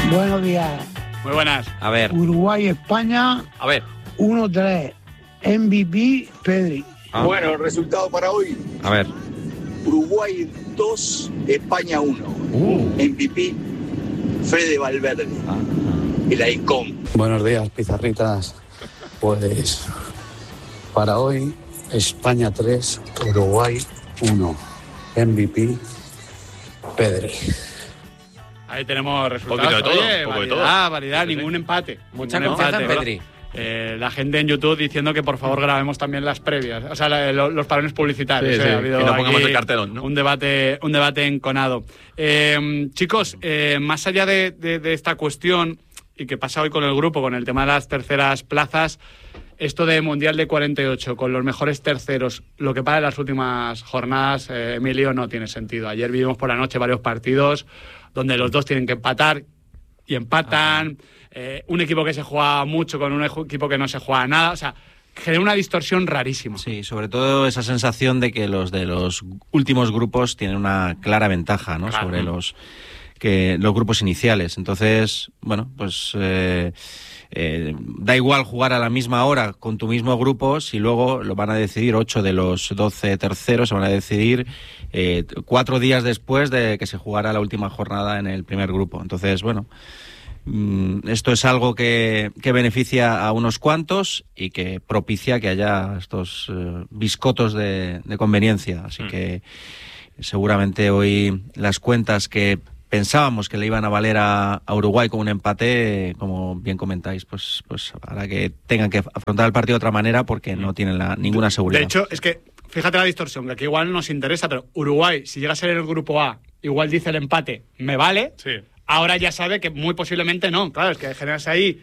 Buenos días. Muy buenas. A ver. Uruguay-España. A ver. 1-3. MVP, Pedri. Bueno, resultado para hoy. A ver. Uruguay 2, España 1. MVP, Fede Valverde. El Icon. Buenos días, pizarritas. Pues para hoy, España 3, Uruguay 1. MVP, Pedri. Ahí tenemos resultados. Poquito de todo, Oye, poco de variedad, todo. ningún empate. Mucha Ningún confianza en empate. Pedri. La gente en YouTube diciendo que por favor grabemos también las previas, o sea, los parones publicitarios. Sí, Ha habido que no pongamos aquí el cartelón, ¿no? un debate enconado. Chicos, más allá de esta cuestión y que pasa hoy con el grupo, con el tema de las terceras plazas, esto de Mundial de 48 con los mejores terceros, lo que para en las últimas jornadas, Emilio, no tiene sentido. Ayer vimos por la noche varios partidos donde los dos tienen que empatar y empatan. Un equipo que se juega mucho con un equipo que no se juega nada. O sea, genera una distorsión rarísima. Sí, sobre todo esa sensación de que los de los últimos grupos tienen una clara ventaja, ¿no? Claro. Sobre los grupos iniciales. Entonces, bueno, pues da igual jugar a la misma hora con tu mismo grupo si luego lo van a decidir 8 de los 12 terceros, se van a decidir 4 días después de que se jugara la última jornada en el primer grupo. Entonces, bueno, esto es algo que beneficia a unos cuantos y que propicia que haya estos biscotos de conveniencia. Así que seguramente hoy las cuentas que pensábamos que le iban a valer a Uruguay con un empate, como bien comentáis, pues hará que tengan que afrontar el partido de otra manera porque no tienen ninguna seguridad. De hecho, es que fíjate la distorsión, que aquí igual nos interesa, pero Uruguay, si llega a ser el grupo A, igual dice el empate, me vale. Sí. Ahora ya sabe que muy posiblemente no. Claro, es que generas ahí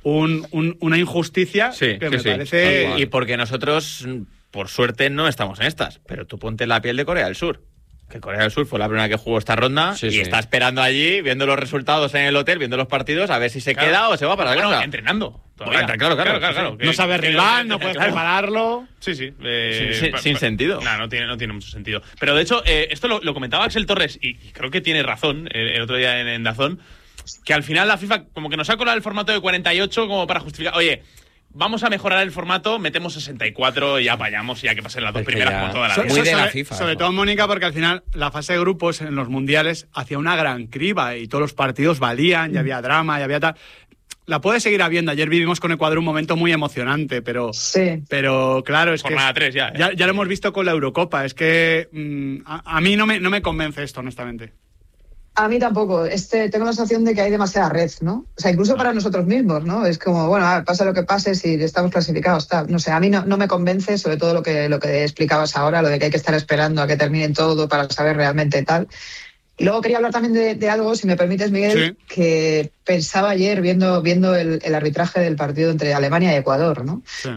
una injusticia que me parece... Y porque nosotros, por suerte, no estamos en estas. Pero tú ponte la piel de Corea del Sur. Que Corea del Sur fue la primera que jugó esta ronda y está esperando allí, viendo los resultados en el hotel, viendo los partidos, a ver si se queda o se va para casa. Entrenando. Claro. No sabe rival, no puedes prepararlo. Sí. Sin sentido. No tiene mucho sentido. Pero de hecho, esto lo comentaba Axel Torres, y creo que tiene razón el otro día en DAZN, que al final la FIFA como que nos ha colado el formato de 48 como para justificar, oye, vamos a mejorar el formato, metemos 64 y ya vayamos, ya que pasen las dos primeras como toda la vida. Muy de la FIFA. Sobre todo, Mónica, porque al final la fase de grupos en los mundiales hacía una gran criba y todos los partidos valían, ya había drama, ya había tal. La puede seguir habiendo. Ayer vivimos con Ecuador un momento muy emocionante, pero claro, es Jornada que 3 ya lo hemos visto con la Eurocopa. Es que a mí no me convence esto, honestamente. A mí tampoco. Tengo la sensación de que hay demasiada red, ¿no? O sea, incluso para nosotros mismos, ¿no? Es como, bueno, pasa lo que pase, si estamos clasificados, tal. No sé, a mí no me convence, sobre todo lo que explicabas ahora, lo de que hay que estar esperando a que terminen todo para saber realmente tal. Y luego quería hablar también de algo, si me permites, Miguel, que pensaba ayer viendo el arbitraje del partido entre Alemania y Ecuador, ¿no? Sí.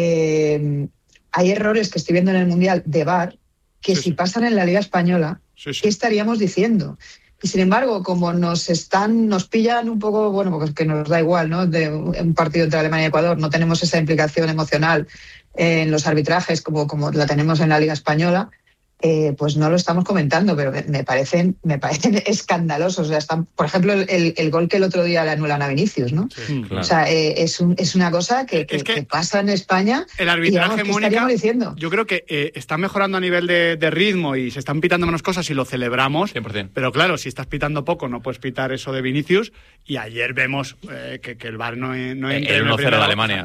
Hay errores que estoy viendo en el Mundial de VAR que si pasan en la Liga Española, ¿qué estaríamos diciendo? Y sin embargo, como nos pillan un poco, bueno, porque es que nos da igual, ¿no? De un partido entre Alemania y Ecuador, no tenemos esa implicación emocional en los arbitrajes como la tenemos en la Liga Española, pues no lo estamos comentando, pero me parecen escandalosos. O sea, por ejemplo, el gol que el otro día le anulan a Vinicius, ¿no? Sí, claro. O sea, es una cosa que pasa en España. El arbitraje, ¿qué Mónica, estaríamos diciendo? yo creo que está mejorando a nivel de ritmo y se están pitando menos cosas y lo celebramos. 100%. Pero claro, si estás pitando poco, no puedes pitar eso de Vinicius. Y ayer vemos que el VAR no entra. El 1-0 de Alemania.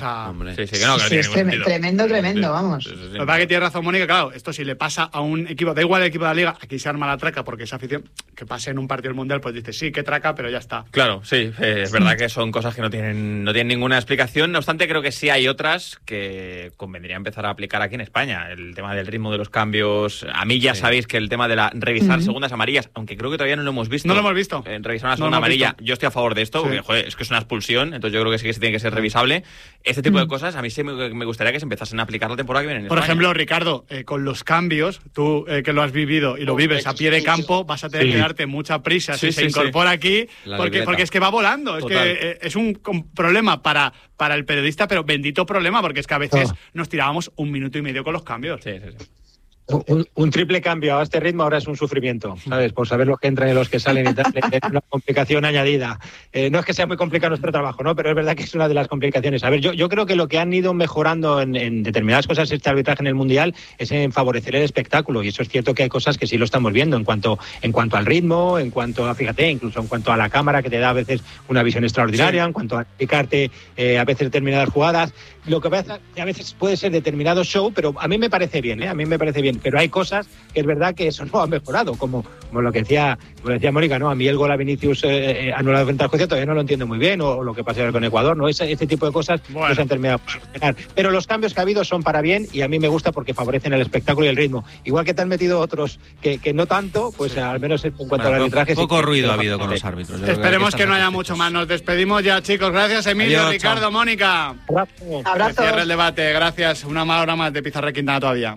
Tremendo, vamos. Lo que pasa es que tiene razón, Mónica, claro, esto si le pasa a un equipo, da igual el equipo de la Liga, aquí se arma la traca porque esa afición que pase en un partido del Mundial, pues dice, sí, qué traca, pero ya está. Claro, sí, es verdad que son cosas que no tienen ninguna explicación. No obstante, creo que sí hay otras que convendría empezar a aplicar aquí en España. El tema del ritmo de los cambios. A mí ya sabéis que el tema de revisar segundas amarillas, aunque creo que todavía no lo hemos visto. No lo hemos visto. Revisar una segunda amarilla, visto. yo estoy a favor de esto, porque joder, es que es una expulsión, entonces yo creo que sí que tiene que ser revisable. Este tipo de cosas, a mí sí me gustaría que se empezasen a aplicar la temporada que viene en Por España. ejemplo, Ricardo, con los cambios, tú que lo has vivido y lo vives a pie de campo, vas a tener que darte mucha prisa si se incorpora aquí, porque es que va volando. Es que es un problema para el periodista, pero bendito problema, porque es que a veces nos tirábamos 1 minuto y medio con los cambios. Sí. Un triple cambio a este ritmo ahora es un sufrimiento, ¿sabes? Por saber los que entran y los que salen y tal, es una complicación añadida. No es que sea muy complicado nuestro trabajo, ¿no? Pero es verdad que es una de las complicaciones. A ver, yo creo que lo que han ido mejorando en determinadas cosas este arbitraje en el Mundial es en favorecer el espectáculo, y eso es cierto que hay cosas que sí lo estamos viendo en cuanto al ritmo, en cuanto a, fíjate, incluso en cuanto a la cámara, que te da a veces una visión extraordinaria, en cuanto a explicarte a veces determinadas jugadas. Lo que pasa a veces puede ser determinado show, pero a mí me parece bien, a mí me parece bien. Pero hay cosas que es verdad que eso no ha mejorado, como lo que decía Mónica, ¿no? A mí el gol a Vinicius anulado frente al juicio todavía no lo entiendo muy bien, o lo que pasa con Ecuador, ¿no? Ese tipo de cosas no se han terminado por solucionar. Pero los cambios que ha habido son para bien, y a mí me gusta porque favorecen el espectáculo y el ritmo. Igual que te han metido otros que no tanto, pues al menos en cuanto al arbitraje... Poco ruido ha habido con los árbitros. Esperemos que no haya mucho más. Nos despedimos ya, chicos. Gracias, Emilio, Adiós, Ricardo, chao. Mónica. Abrazos. Que cierre el debate. Gracias. Una hora más de Pizarra Quintana todavía.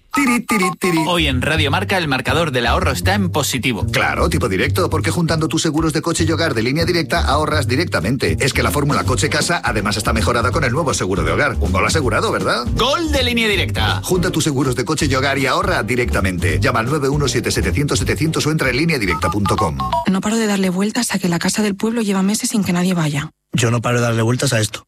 Hoy en Radio Marca el marcador del ahorro está en positivo. Claro, tipo directo, porque juntando tus seguros de coche y hogar de Línea Directa ahorras directamente. Es que la fórmula coche-casa además está mejorada con el nuevo seguro de hogar. Un gol asegurado, ¿verdad? ¡Gol de Línea Directa! Junta tus seguros de coche y hogar y ahorra directamente. Llama al 917-700-700 o entra en lineadirecta.com. No paro de darle vueltas a que la casa del pueblo lleva meses sin que nadie vaya. Yo no paro de darle vueltas a esto.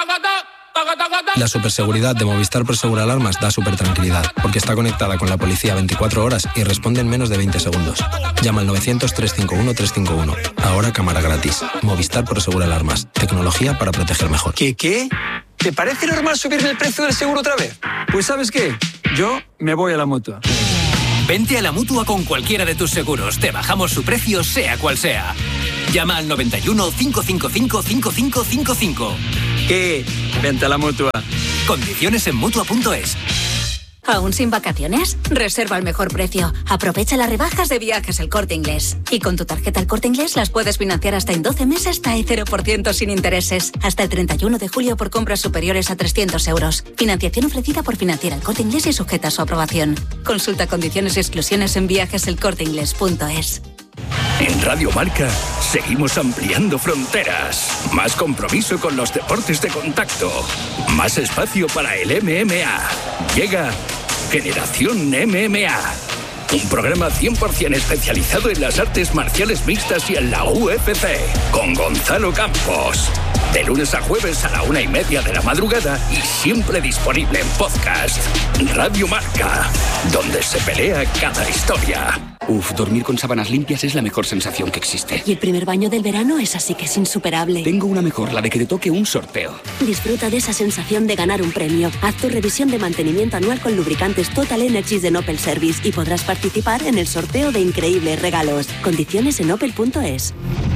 La superseguridad de Movistar Prosegura Alarmas da supertranquilidad, porque está conectada con la policía 24 horas y responde en menos de 20 segundos. Llama al 900-351-351. Ahora cámara gratis. Movistar Prosegura Alarmas. Tecnología para proteger mejor. ¿Qué? ¿Te parece normal subirme el precio del seguro otra vez? Pues ¿sabes qué? Yo me voy a la Mutua. Vente a la Mutua con cualquiera de tus seguros. Te bajamos su precio, sea cual sea. Llama al 91 555 5555. ¿Qué? Vente a la Mutua. Condiciones en Mutua.es. ¿Aún sin vacaciones? Reserva al mejor precio. Aprovecha las rebajas de Viajes El Corte Inglés. Y con tu tarjeta El Corte Inglés las puedes financiar hasta en 12 meses TAE 0% sin intereses. Hasta el 31 de julio por compras superiores a 300 euros. Financiación ofrecida por Financiera El Corte Inglés y sujeta a su aprobación. Consulta condiciones y exclusiones en viajeselcorteinglés.es. En Radio Marca seguimos ampliando fronteras. Más compromiso con los deportes de contacto. Más espacio para el MMA. Llega Generación MMA. Un programa 100% especializado en las artes marciales mixtas y en la UFC. Con Gonzalo Campos. De lunes a jueves a la 1:30 de la madrugada y siempre disponible en podcast. Radio Marca, donde se pelea cada historia. Uf, dormir con sábanas limpias es la mejor sensación que existe. Y el primer baño del verano es así que es insuperable. Tengo una mejor, la de que te toque un sorteo. Disfruta de esa sensación de ganar un premio. Haz tu revisión de mantenimiento anual con lubricantes Total Energies de Opel Service y podrás participar en el sorteo de increíbles regalos. Condiciones en opel.es.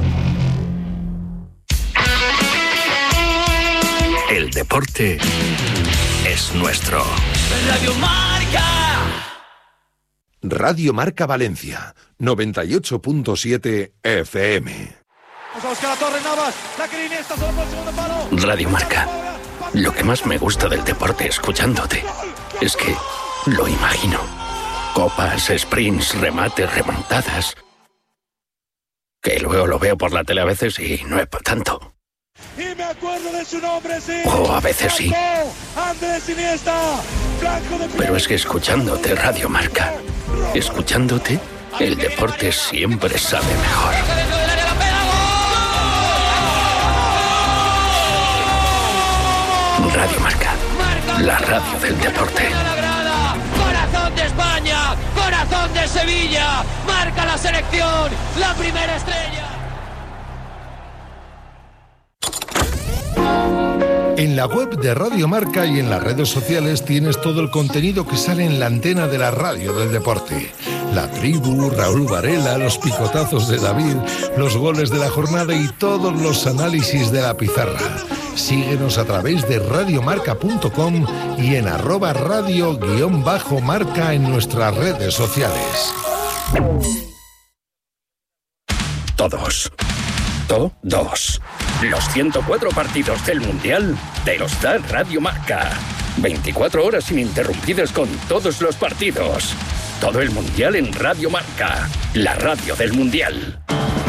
El deporte es nuestro. Radio Marca. Radio Marca Valencia, 98.7 FM. Radio Marca. Lo que más me gusta del deporte escuchándote es que lo imagino. Copas, sprints, remates, remontadas. Que luego lo veo por la tele a veces y no es para tanto. Y me acuerdo de su nombre, sí. O a veces sí. Andrés Iniesta, blanco de... Pero es que escuchándote Radio Marca, escuchándote, el deporte siempre sabe mejor. Radio Marca, la radio del deporte. Corazón de España, corazón de Sevilla, marca la selección, la primera estrella. En la web de Radio Marca y en las redes sociales tienes todo el contenido que sale en la antena de la radio del deporte. La tribu, Raúl Varela, los picotazos de David, los goles de la jornada y todos los análisis de la pizarra. Síguenos a través de radiomarca.com y en @radio_marca en nuestras redes sociales. Todos. Los 104 partidos del Mundial te los da Radio Marca. 24 horas ininterrumpidas con todos los partidos. Todo el Mundial en Radio Marca, la radio del Mundial.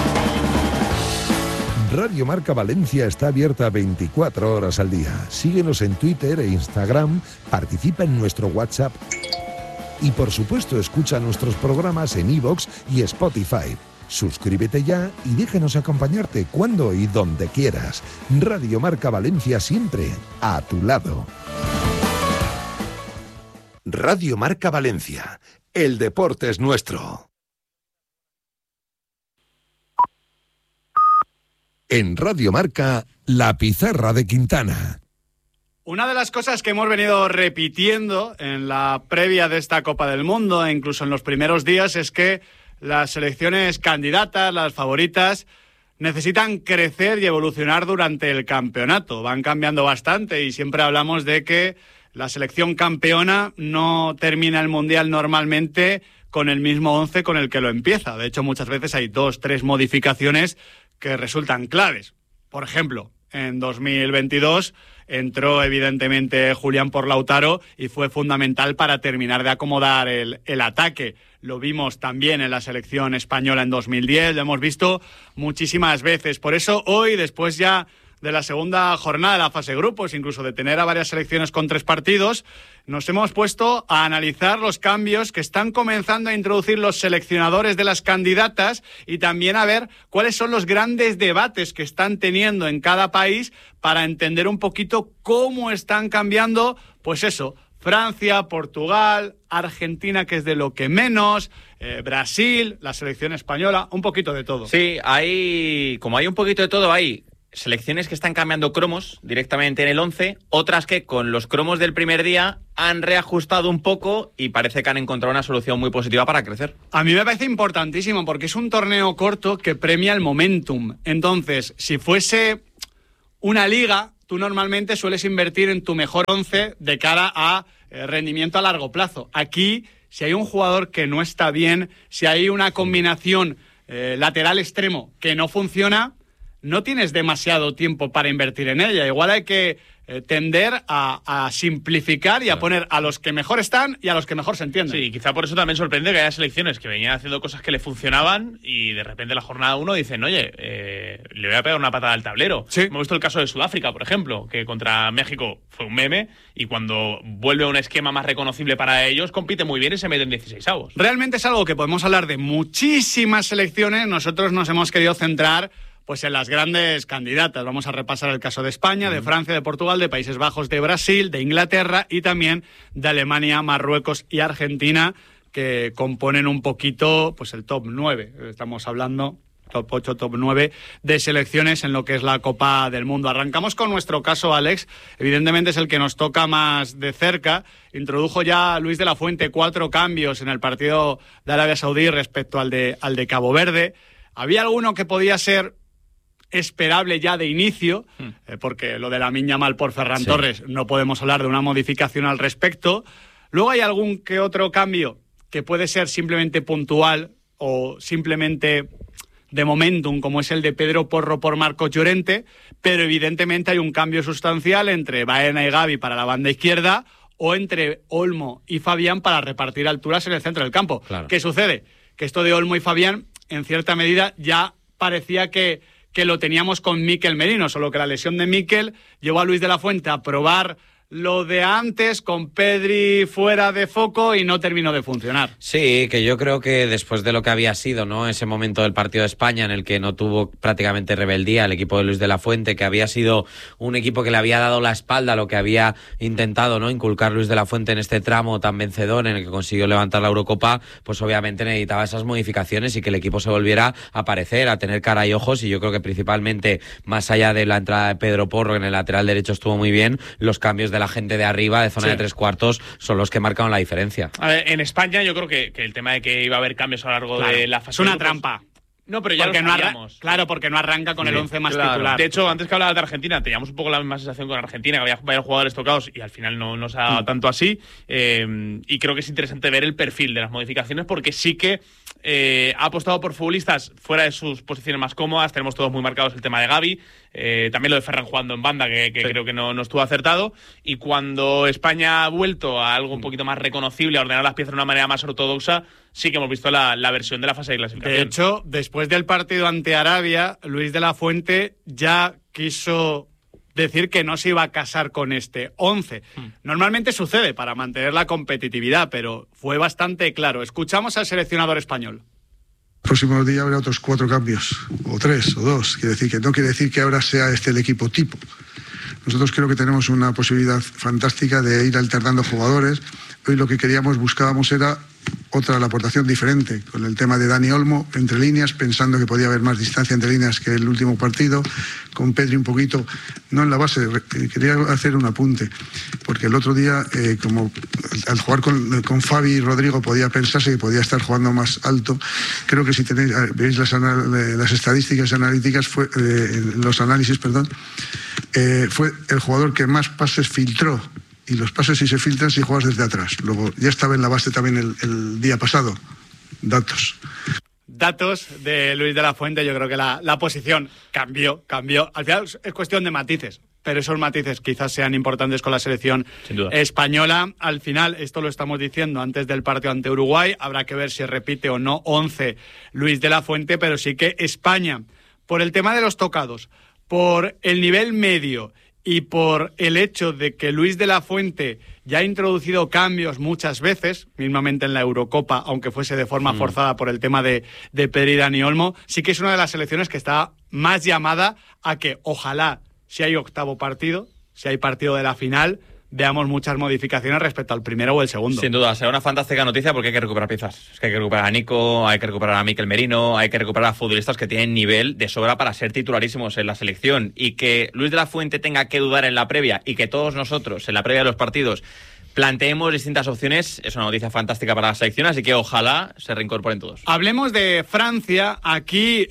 Radio Marca Valencia está abierta 24 horas al día. Síguenos en Twitter e Instagram, participa en nuestro WhatsApp. Y por supuesto, escucha nuestros programas en iVoox y Spotify. Suscríbete ya y déjanos acompañarte cuando y donde quieras. Radio Marca Valencia, siempre a tu lado. Radio Marca Valencia. El deporte es nuestro. En Radio Marca, la pizarra de Quintana. Una de las cosas que hemos venido repitiendo en la previa de esta Copa del Mundo, e incluso en los primeros días, es que las selecciones candidatas, las favoritas, necesitan crecer y evolucionar durante el campeonato. Van cambiando bastante y siempre hablamos de que la selección campeona no termina el Mundial normalmente con el mismo 11 con el que lo empieza. De hecho, muchas veces hay 2, 3 modificaciones que resultan claves. Por ejemplo, en 2022 entró evidentemente Julián por Lautaro y fue fundamental para terminar de acomodar el ataque. Lo vimos también en la selección española en 2010, lo hemos visto muchísimas veces. Por eso hoy, después ya de la segunda jornada de la fase grupos, incluso de tener a varias selecciones con 3 partidos, nos hemos puesto a analizar los cambios que están comenzando a introducir los seleccionadores de las candidatas y también a ver cuáles son los grandes debates que están teniendo en cada país para entender un poquito cómo están cambiando, pues eso, Francia, Portugal, Argentina, que es de lo que menos, Brasil, la selección española, un poquito de todo. Sí, como hay un poquito de todo, hay selecciones que están cambiando cromos directamente en el 11, otras que con los cromos del primer día han reajustado un poco y parece que han encontrado una solución muy positiva para crecer. A mí me parece importantísimo porque es un torneo corto que premia el momentum. Entonces, si fuese una liga, tú normalmente sueles invertir en tu mejor 11 de cara a rendimiento a largo plazo. Aquí, si hay un jugador que no está bien, si hay una combinación lateral extremo que no funciona, no tienes demasiado tiempo para invertir en ella. Igual hay que tender a simplificar y a poner a los que mejor están y a los que mejor se entienden. Sí, quizá por eso también sorprende que haya selecciones que venían haciendo cosas que le funcionaban y de repente en la jornada 1 dicen, oye, le voy a pegar una patada al tablero. Sí. Hemos visto el caso de Sudáfrica, por ejemplo, que contra México fue un meme y cuando vuelve a un esquema más reconocible para ellos, compite muy bien y se mete en 16avos. Realmente es algo que podemos hablar de muchísimas selecciones. Nosotros nos hemos querido centrar pues en las grandes candidatas. Vamos a repasar el caso de España, de Francia, de Portugal, de Países Bajos, de Brasil, de Inglaterra y también de Alemania, Marruecos y Argentina, que componen un poquito pues el top 9. Estamos hablando top 8, top 9 de selecciones en lo que es la Copa del Mundo. Arrancamos con nuestro caso, Alex. Evidentemente es el que nos toca más de cerca. Introdujo ya Luis de la Fuente 4 cambios en el partido de Arabia Saudí respecto al de Cabo Verde. Había alguno que podía ser esperable ya de inicio, porque lo de Lamine Yamal por Ferran Torres no podemos hablar de una modificación al respecto. Luego hay algún que otro cambio que puede ser simplemente puntual o simplemente de momentum, como es el de Pedro Porro por Marcos Llorente, pero evidentemente hay un cambio sustancial entre Baena y Gavi para la banda izquierda o entre Olmo y Fabián para repartir alturas en el centro del campo. Claro. ¿Qué sucede? Que esto de Olmo y Fabián, en cierta medida, ya parecía que lo teníamos con Mikel Merino, solo que la lesión de Mikel llevó a Luis de la Fuente a probar lo de antes con Pedri fuera de foco y no terminó de funcionar. Sí, que yo creo que después de lo que había sido, ¿no?, ese momento del partido de España en el que no tuvo prácticamente rebeldía el equipo de Luis de la Fuente, que había sido un equipo que le había dado la espalda a lo que había intentado, ¿no?, inculcar Luis de la Fuente en este tramo tan vencedor en el que consiguió levantar la Eurocopa, pues obviamente necesitaba esas modificaciones y que el equipo se volviera a aparecer, a tener cara y ojos, y yo creo que principalmente, más allá de la entrada de Pedro Porro, que en el lateral derecho estuvo muy bien, los cambios de la gente de arriba, de zona de 3/4, son los que marcan la diferencia. A ver, en España yo creo que el tema de que iba a haber cambios a lo largo de la fase es una trampa. No, pero ya porque lo sabíamos. Claro, porque no arranca con el 11 más titular. De hecho, antes que hablabas de Argentina, teníamos un poco la misma sensación con Argentina, que había varios jugadores tocados y al final no se ha dado tanto así. Y creo que es interesante ver el perfil de las modificaciones porque sí que ha apostado por futbolistas fuera de sus posiciones más cómodas. Tenemos todos muy marcados el tema de Gavi, también lo de Ferran jugando en banda, que creo que no estuvo acertado. Y cuando España ha vuelto a algo un poquito más reconocible, a ordenar las piezas de una manera más ortodoxa, sí que hemos visto la versión de la fase de clasificación. De hecho, después del partido ante Arabia, Luis de la Fuente ya quiso decir que no se iba a casar con este 11. Normalmente sucede para mantener la competitividad, pero fue bastante claro. Escuchamos al seleccionador español. El próximo día habrá otros 4 cambios, o 3, o 2. No quiere decir que ahora sea este el equipo tipo. Nosotros creo que tenemos una posibilidad fantástica de ir alternando jugadores. Hoy lo que buscábamos era la aportación diferente, con el tema de Dani Olmo entre líneas, pensando que podía haber más distancia entre líneas que el último partido, con Pedri un poquito, no en la base, quería hacer un apunte, porque el otro día, como al jugar con Fabi y Rodrigo podía pensarse que podía estar jugando más alto. Creo que si veis las estadísticas analíticas, los análisis, fue el jugador que más pases filtró. Y los pases si se filtran si juegas desde atrás. Luego ya estaba en la base también el día pasado. Datos de Luis de la Fuente. Yo creo que la posición cambió. Al final es cuestión de matices, pero esos matices quizás sean importantes con la selección española. Al final, esto lo estamos diciendo antes del partido ante Uruguay, habrá que ver si repite o no 11 Luis de la Fuente, pero sí que España, por el tema de los tocados, por el nivel medio y por el hecho de que Luis de la Fuente ya ha introducido cambios muchas veces, mismamente en la Eurocopa, aunque fuese de forma forzada por el tema de Pedri y Dani Olmo, sí que es una de las selecciones que está más llamada a que ojalá, si hay octavo partido, si hay partido de la final, veamos muchas modificaciones respecto al primero o el segundo. Sin duda, será una fantástica noticia porque hay que recuperar piezas. Es que hay que recuperar a Nico, hay que recuperar a Mikel Merino, hay que recuperar a futbolistas que tienen nivel de sobra para ser titularísimos en la selección. Y que Luis de la Fuente tenga que dudar en la previa y que todos nosotros, en la previa de los partidos, planteemos distintas opciones, es una noticia fantástica para la selección, así que ojalá se reincorporen todos. Hablemos de Francia. Aquí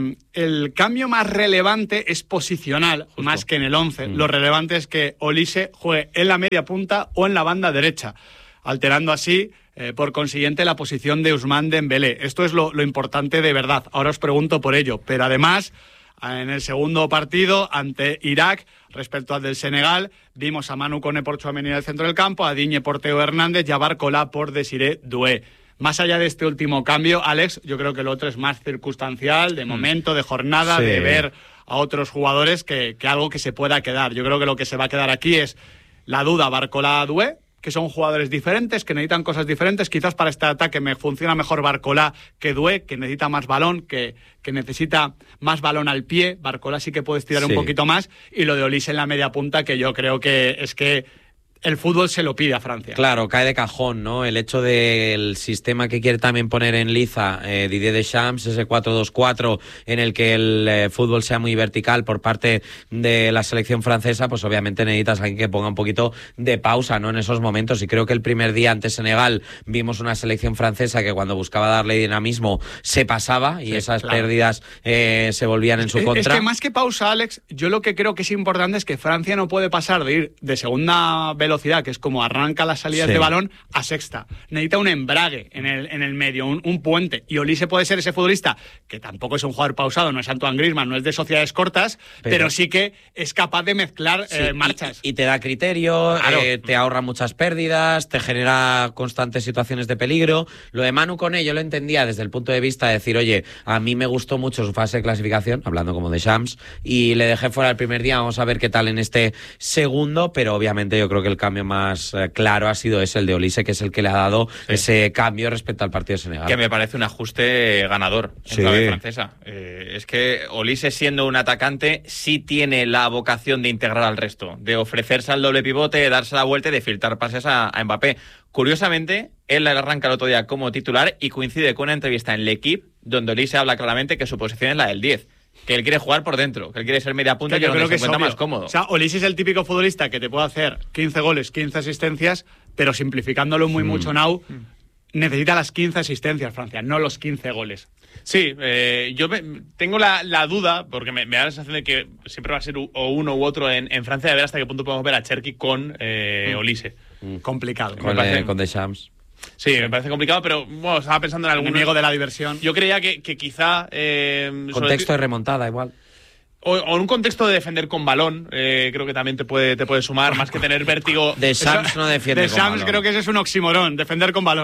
el cambio más relevante es posicional, más que en el 11. Lo relevante es que Olise juegue en la media punta o en la banda derecha, alterando así, por consiguiente, la posición de Ousmane Dembélé. Esto es lo importante de verdad. Ahora os pregunto por ello, pero además, en el segundo partido ante Irak, respecto al del Senegal, vimos a Manu Koné por Tchouaméni en el centro del campo, a Digne por Teo Hernández y a Barcola por Desiré Doué. Más allá de este último cambio, Alex, yo creo que lo otro es más circunstancial, de momento, de jornada, de ver a otros jugadores que algo que se pueda quedar. Yo creo que lo que se va a quedar aquí es la duda Barcola-Doué, que son jugadores diferentes, que necesitan cosas diferentes. Quizás para este ataque me funciona mejor Barcola que Doué, que necesita más balón, que necesita más balón al pie. Barcola sí que puede estirar un poquito más. Y lo de Olise en la media punta, que yo creo que es que el fútbol se lo pide a Francia. Claro, cae de cajón, ¿no? El hecho del sistema que quiere también poner en liza Didier Deschamps, ese 4-2-4, en el que el fútbol sea muy vertical por parte de la selección francesa, pues obviamente necesitas a alguien que ponga un poquito de pausa, ¿no? En esos momentos. Y creo que el primer día ante Senegal vimos una selección francesa que cuando buscaba darle dinamismo se pasaba y esas pérdidas se volvían en su contra. Es que más que pausa, Alex, yo lo que creo que es importante es que Francia no puede pasar de ir de segunda velocidad, que es como arranca las salidas de balón, a sexta. Necesita un embrague en el medio, un puente. Y Olise puede ser ese futbolista que tampoco es un jugador pausado, no es Antoine Griezmann, no es de sociedades cortas, pero sí que es capaz de mezclar marchas. Y te da criterio, te ahorra muchas pérdidas, te genera constantes situaciones de peligro. Lo de Manu Koné yo lo entendía desde el punto de vista de decir, oye, a mí me gustó mucho su fase de clasificación, hablando como de Shams, y le dejé fuera el primer día, vamos a ver qué tal en este segundo, pero obviamente yo creo que el cambio más claro ha sido ese, el de Olise, que es el que le ha dado ese cambio respecto al partido de Senegal. Que me parece un ajuste ganador en clave francesa. Es que Olise, siendo un atacante, sí tiene la vocación de integrar al resto, de ofrecerse al doble pivote, de darse la vuelta y de filtrar pases a Mbappé. Curiosamente, él arranca el otro día como titular y coincide con una entrevista en L'Equipe donde Olise habla claramente que su posición es la del 10. Que él quiere jugar por dentro, que él quiere ser media punta y que donde se encuentra más cómodo. O sea, Olise es el típico futbolista que te puede hacer 15 goles, 15 asistencias, pero simplificándolo mucho, Nau, necesita las 15 asistencias, Francia, no los 15 goles. Sí, yo tengo la duda, porque me da la sensación de que siempre va a ser o uno u otro en Francia, de ver hasta qué punto podemos ver a Cherki con Olise. Complicado. Con Deschamps. Sí, me parece complicado, pero bueno, estaba pensando en algún enemigo de la diversión. Yo creía que quizá... contexto de remontada, igual. O en un contexto de defender con balón, creo que también te puede sumar, más que tener vértigo. Deschamps no defiende con balón. Deschamps creo que ese es un oxímoron, defender con balón.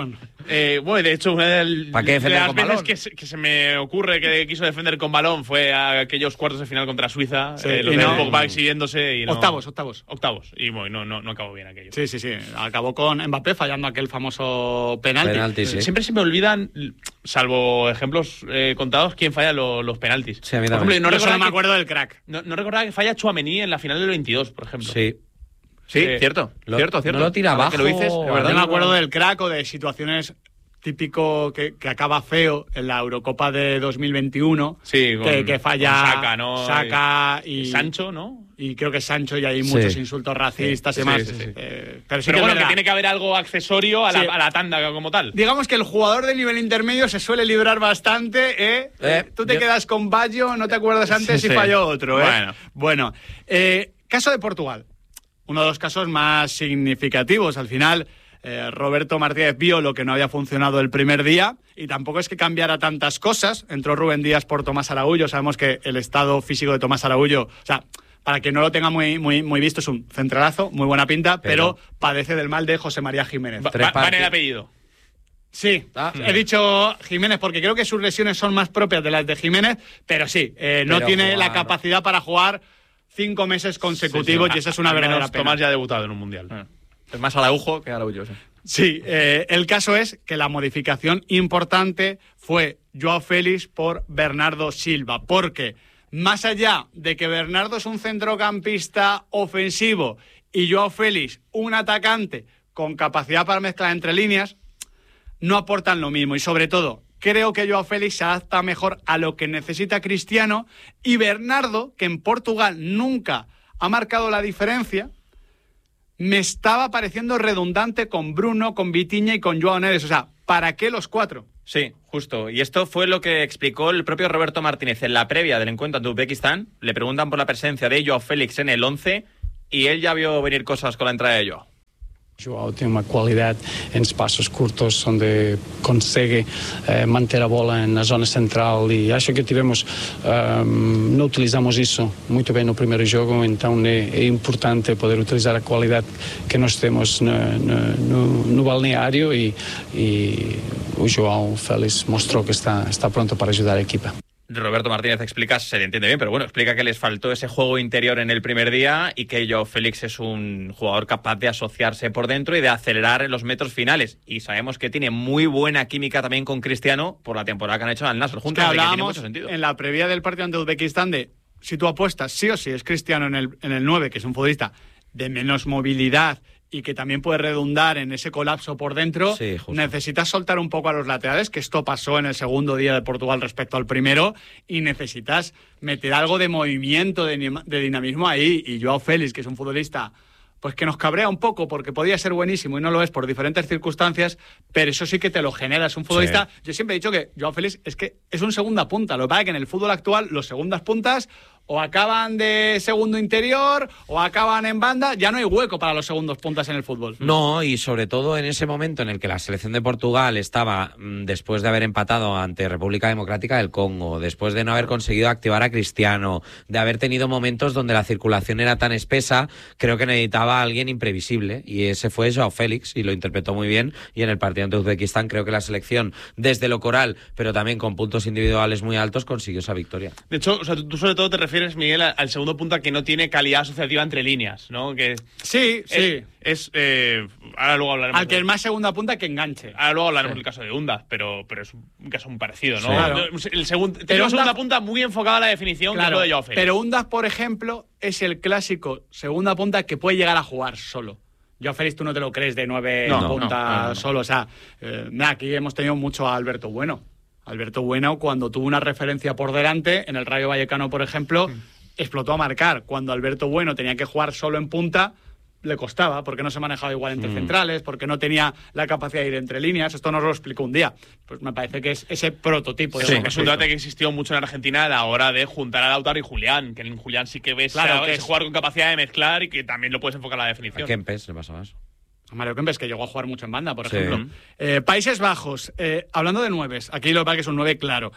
Bueno, de hecho, una de las veces que se me ocurre que quiso defender con balón fue a aquellos cuartos de final contra Suiza, los de Pogba exhibiéndose. Y Octavos. Y bueno, no acabó bien aquello. Sí. Acabó con Mbappé fallando aquel famoso penalti. Sí. Siempre se me olvidan, salvo ejemplos contados, quién falla los penaltis. Sí, a mí por ejemplo, no me acuerdo del crack. No recordaba que falla Tchouaméni en la final del 22, por ejemplo. Sí, cierto. No lo tira abajo. Que lo dices, de verdad. No me acuerdo del crack o de situaciones típico que acaba feo en la Eurocopa de 2021. Sí, que falla con Saka, ¿no? Saka y Sancho, ¿no? Y creo que Sancho, y hay muchos insultos racistas y demás. Pero bueno, que tiene que haber algo accesorio a la tanda como tal. Digamos que el jugador de nivel intermedio se suele librar bastante. Tú te quedas con Baggio, no te acuerdas antes si falló otro. Bueno. Caso de Portugal. Uno de los casos más significativos. Al final, Roberto Martínez vio lo que no había funcionado el primer día y tampoco es que cambiara tantas cosas. Entró Rubén Díaz por Tomás Araújo. Sabemos que el estado físico de Tomás Araújo, o sea, para que no lo tenga muy visto, es un centralazo, muy buena pinta, pero padece del mal de José María Jiménez. Va en el apellido. Sí, he dicho Jiménez porque creo que sus lesiones son más propias de las de Jiménez, pero sí, no tiene la capacidad para jugar 5 meses consecutivos y esa es una verdadera pena. Tomás ya ha debutado en un mundial. Es más Araujo que Araújo. Sí, el caso es que la modificación importante fue Joao Félix por Bernardo Silva, porque más allá de que Bernardo es un centrocampista ofensivo y Joao Félix un atacante con capacidad para mezclar entre líneas, no aportan lo mismo y sobre todo creo que Joao Félix se adapta mejor a lo que necesita Cristiano y Bernardo, que en Portugal nunca ha marcado la diferencia, me estaba pareciendo redundante con Bruno, con Vitinha y con Joao Neves. O sea, ¿para qué los 4? Sí, justo. Y esto fue lo que explicó el propio Roberto Martínez en la previa del encuentro ante Uzbekistán. Le preguntan por la presencia de Joao Félix en el 11 y él ya vio venir cosas con la entrada de Joao. Joao tem uma qualidade em espaços curtos onde consegue manter a bola na zona central e acho que não utilizamos isso muito bem no primeiro jogo, então é importante poder utilizar a qualidade que nós temos no balneário e o Joao Félix mostrou que está pronto para ajudar a equipa. Roberto Martínez explica, se le entiende bien, pero bueno, explica que les faltó ese juego interior en el primer día y que Joao Félix es un jugador capaz de asociarse por dentro y de acelerar en los metros finales. Y sabemos que tiene muy buena química también con Cristiano por la temporada que han hecho al Nasr juntos, que tiene mucho sentido. En la previa del partido ante Uzbekistán de si tú apuestas sí o sí es Cristiano en el 9, que es un futbolista de menos movilidad y que también puede redundar en ese colapso por dentro, necesitas soltar un poco a los laterales, que esto pasó en el segundo día de Portugal respecto al primero, y necesitas meter algo de movimiento, de dinamismo ahí. Y Joao Félix, que es un futbolista pues que nos cabrea un poco porque podía ser buenísimo y no lo es por diferentes circunstancias, pero eso sí que te lo genera. Es un futbolista... Yo siempre he dicho que Joao Félix es un segunda punta. Lo que pasa es que en el fútbol actual los segundas puntas o acaban de segundo interior o acaban en banda. Ya no hay hueco para los segundos puntas en el fútbol. No, y sobre todo en ese momento en el que la selección de Portugal estaba, después de haber empatado ante República Democrática del Congo, después de no haber conseguido activar a Cristiano, de haber tenido momentos donde la circulación era tan espesa, creo que necesitaba a alguien imprevisible, y ese fue Joao Félix, y lo interpretó muy bien, y en el partido ante Uzbekistán creo que la selección, desde lo coral, pero también con puntos individuales muy altos, consiguió esa victoria. De hecho, o sea, tú sobre todo te refieres, Miguel, al segundo punto que no tiene calidad asociativa entre líneas, ¿no? Que sí. Ahora luego hablaremos. Al que es más segunda punta que enganche. Ahora luego hablaremos del caso de Unda, pero es un caso muy parecido, ¿no? Sí. Claro. Tiene una segunda punta muy enfocada a la definición, claro, que es lo de Joao Félix. Pero Unda, por ejemplo, es el clásico segunda punta que puede llegar a jugar solo. Joao Félix tú no te lo crees de 9 puntas solo. O sea, aquí hemos tenido mucho a Alberto Bueno. Alberto Bueno, cuando tuvo una referencia por delante, en el Rayo Vallecano, por ejemplo, explotó a marcar. Cuando Alberto Bueno tenía que jugar solo en punta, le costaba, porque no se manejaba igual entre centrales, porque no tenía la capacidad de ir entre líneas. Esto nos lo explicó un día. Pues me parece que es ese prototipo. Sí, es un debate que existió mucho en Argentina a la hora de juntar a Lautaro y Julián, que en Julián sí que ves ese jugador con capacidad de mezclar y que también lo puedes enfocar a la definición. ¿A Kempes le pasaba eso? Mario Kempes, que llegó a jugar mucho en banda, por ejemplo. Países Bajos, hablando de nueves, aquí lo que pasa es que es un 9 claro.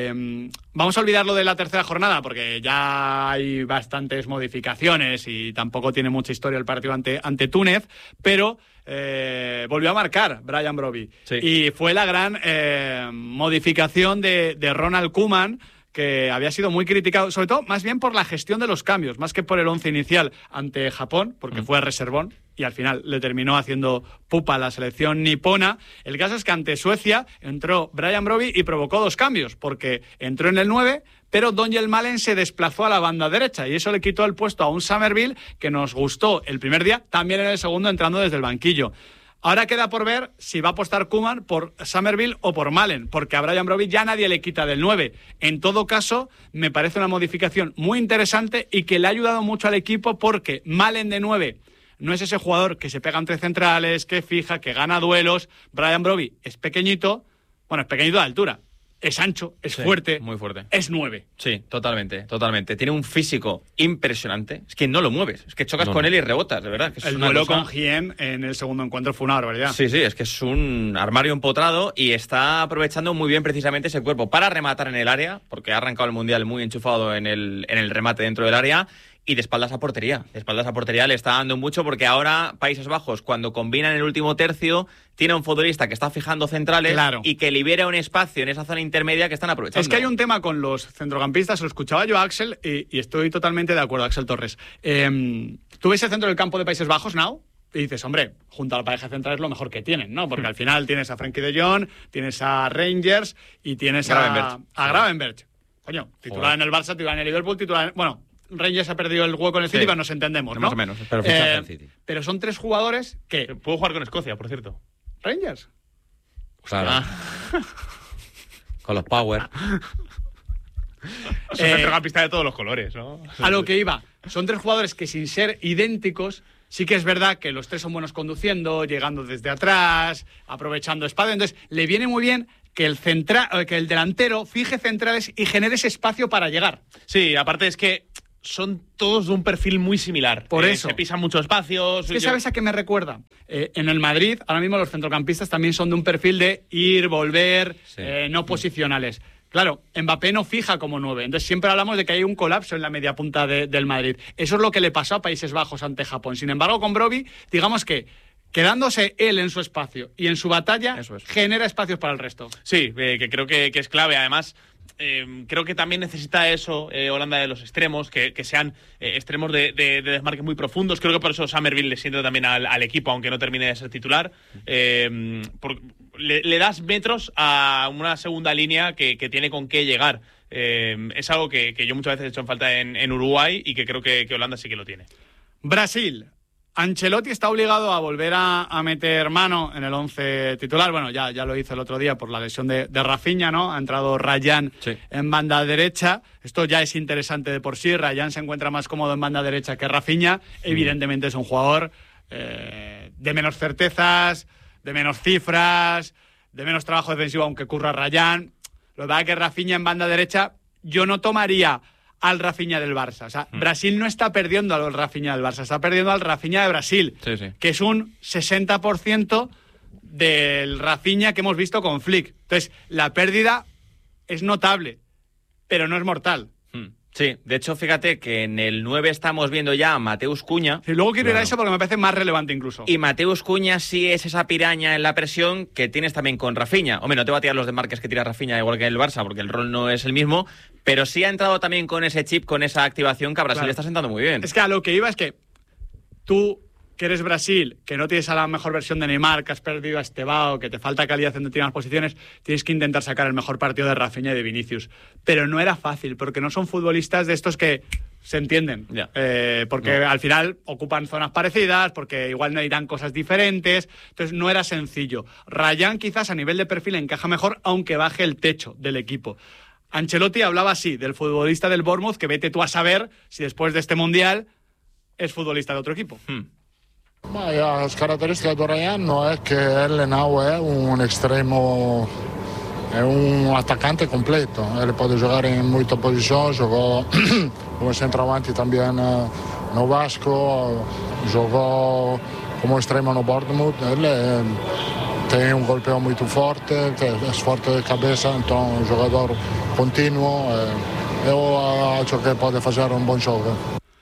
Vamos a olvidar lo de la tercera jornada, porque ya hay bastantes modificaciones y tampoco tiene mucha historia el partido ante Túnez, pero volvió a marcar Brian Brobby. Sí. Y fue la gran modificación de Ronald Koeman, que había sido muy criticado, sobre todo más bien por la gestión de los cambios, más que por el once inicial ante Japón, porque fue reservón y al final le terminó haciendo pupa a la selección nipona. El caso es que ante Suecia entró Brian Brobby y provocó 2 cambios, porque entró en el 9, pero Daniel Malen se desplazó a la banda derecha y eso le quitó el puesto a un Summerville que nos gustó el primer día, también en el segundo entrando desde el banquillo. Ahora queda por ver si va a apostar Koeman por Summerville o por Malen, porque a Brian Brobby ya nadie le quita del 9. En todo caso, me parece una modificación muy interesante y que le ha ayudado mucho al equipo, porque Malen de 9 no es ese jugador que se pega entre centrales, que fija, que gana duelos. Brian Brobby es pequeñito, bueno, es pequeñito de altura. Es ancho, es fuerte. Muy fuerte. Es 9. Sí, totalmente. Tiene un físico impresionante. Es que no lo mueves. Es que chocas con él y rebotas, de verdad. Que es el duelo con Hien en el segundo encuentro fue una barbaridad. Sí, es que es un armario empotrado y está aprovechando muy bien precisamente ese cuerpo para rematar en el área, porque ha arrancado el Mundial muy enchufado en el remate dentro del área. Y de espaldas a portería. De espaldas a portería le está dando mucho, porque ahora Países Bajos, cuando combina en el último tercio, tiene un futbolista que está fijando centrales y que libera un espacio en esa zona intermedia que están aprovechando. Es que hay un tema con los centrocampistas, lo escuchaba yo a Axel y estoy totalmente de acuerdo, Axel Torres. ¿Tú ves el centro del campo de Países Bajos, Nau? Y dices, hombre, junto a la pareja central es lo mejor que tienen, ¿no? Porque al final tienes a Frenkie de Jong, tienes a Rangers y tienes a Gravenberch. Coño, titular en el Barça, titular en el Liverpool, titular en... Bueno, Rangers ha perdido el hueco en el City, pero nos entendemos, ¿no? Más o menos, pero en City. Pero son 3 jugadores que... Puedo jugar con Escocia, por cierto. ¿Rangers? Claro. Con los Power. Son centrocampistas de todos los colores, ¿no? A lo que iba. Son 3 jugadores que, sin ser idénticos, sí que es verdad que los 3 son buenos conduciendo, llegando desde atrás, aprovechando espacio. Entonces, le viene muy bien que el delantero fije centrales y genere ese espacio para llegar. Sí, aparte es que son todos de un perfil muy similar. Por eso. Se pisan muchos espacios. ¿Qué sabes a qué me recuerda? En el Madrid, ahora mismo los centrocampistas también son de un perfil de ir, volver, no posicionales. Claro, Mbappé no fija como 9, entonces siempre hablamos de que hay un colapso en la media punta del Madrid. Eso es lo que le pasó a Países Bajos ante Japón. Sin embargo, con Brobby, digamos que quedándose él en su espacio y en su batalla, genera espacios para el resto. Sí, que creo que es clave. Además, creo que también necesita eso Holanda, de los extremos, que sean extremos de desmarque muy profundos. Creo que por eso Summerville le siente también al equipo, aunque no termine de ser titular. Le das metros a una segunda línea que tiene con qué llegar. Es algo que yo muchas veces he hecho en falta en Uruguay y que creo que Holanda sí que lo tiene. Brasil. Ancelotti está obligado a volver a meter mano en el 11 titular. Bueno, ya lo hizo el otro día por la lesión de Rafinha, ¿no? Ha entrado Rayán en banda derecha. Esto ya es interesante de por sí. Rayán se encuentra más cómodo en banda derecha que Rafinha. Evidentemente es un jugador de menos certezas, de menos cifras, de menos trabajo defensivo, aunque curra Rayán. Lo que pasa es que Rafinha en banda derecha, yo no tomaría al Rafinha del Barça. O sea, Brasil no está perdiendo al Rafinha del Barça, está perdiendo al Rafinha de Brasil, que es un 60% del Rafinha que hemos visto con Flick. Entonces, la pérdida es notable, pero no es mortal. Sí, de hecho, fíjate que en el 9 estamos viendo ya a Mateus Cunha. Y luego quiero ir a eso porque me parece más relevante incluso. Y Mateus Cunha sí es esa piraña en la presión que tienes también con Rafinha. Hombre, no te va a tirar los desmarques que tira Rafinha igual que en el Barça, porque el rol no es el mismo, pero sí ha entrado también con ese chip, con esa activación que a Brasil le está sentando muy bien. Es que a lo que iba es que tú, que eres Brasil, que no tienes a la mejor versión de Neymar, que has perdido a Estevao, que te falta calidad en determinadas posiciones, tienes que intentar sacar el mejor partido de Rafinha y de Vinicius. Pero no era fácil, porque no son futbolistas de estos que se entienden. Porque al final ocupan zonas parecidas, porque igual necesitan cosas diferentes. Entonces no era sencillo. Rayán quizás a nivel de perfil encaja mejor, aunque baje el techo del equipo. Ancelotti hablaba así del futbolista del Bournemouth, que vete tú a saber si después de este Mundial es futbolista de otro equipo. Ma las características de Rayán no es que él no es un extremo, es un atacante completo. Él puede jugar en muchas posiciones, jugó como centroavanti también no Vasco, jugó como extremo no Bournemouth, él tiene un golpeo muy fuerte, es fuerte de cabeza, entonces un jugador continuo, yo creo que puede hacer un buen show.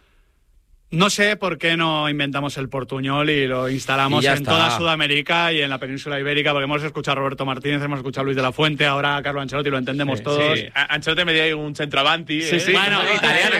No sé por qué no inventamos el portuñol y lo instalamos en toda Sudamérica y en la península ibérica, porque hemos escuchado a Roberto Martínez, hemos escuchado a Luis de la Fuente, ahora a Carlo Ancelotti, lo entendemos todos. Sí. Ancelotti me dio ahí un centroavanti. Sí. Bueno, italiano,